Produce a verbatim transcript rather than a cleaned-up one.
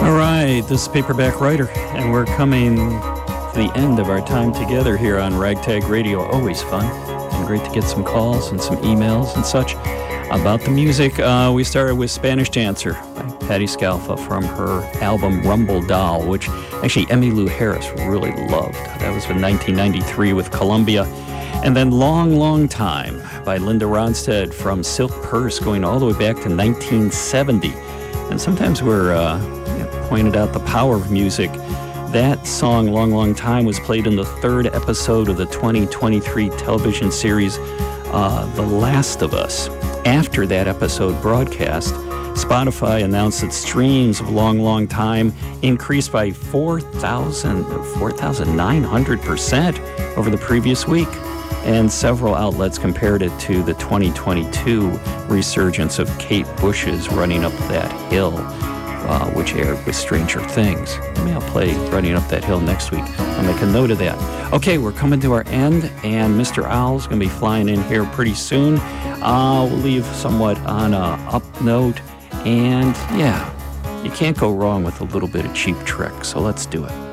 All right, this is Paperback Writer, and we're coming to the end of our time together here on Ragtag Radio. Always fun and great to get some calls and some emails and such about the music. Uh, we started with Spanish Dancer by Patti Scialfa from her album Rumble Doll, which actually Emmylou Harris really loved. That was in nineteen ninety-three with Columbia. And then Long, Long Time by Linda Ronstadt from Silk Purse, going all the way back to nineteen seventy. And sometimes we're uh, you know, pointed out the power of music. That song, Long, Long Time, was played in the third episode of the twenty twenty-three television series, uh, The Last of Us. After that episode broadcast, Spotify announced that streams of Long, Long Time increased by four thousand, four thousand nine hundred percent over the previous week. And several outlets compared it to the twenty twenty-two resurgence of Kate Bush's Running Up That Hill, uh, which aired with Stranger Things. Maybe I'll play Running Up That Hill next week. I'll make a note of that. Okay, we're coming to our end, and Mister Owl's going to be flying in here pretty soon. Uh, we'll leave somewhat on a up note, and yeah, you can't go wrong with a little bit of Cheap Trick, so let's do it.